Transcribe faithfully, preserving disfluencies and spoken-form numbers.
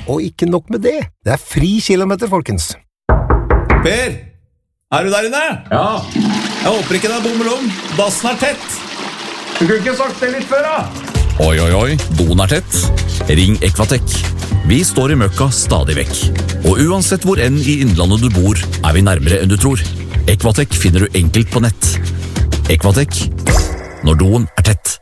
Og ikke nok med det, det er fri kilometer, folkens. Per, er du der inne? Ja. Jeg håper ikke det er bommel om. Dassen er tett. Du kunne ikke sagt det litt før, da. Oi, oi, oi, doen er tett. Ring Equatec. Vi står i møkka stadig vekk. Og uansett hvor enn i innlandet du bor, er vi nærmere enn du tror. Equatec finner du enkelt på nett. Equatec, når doen er tett.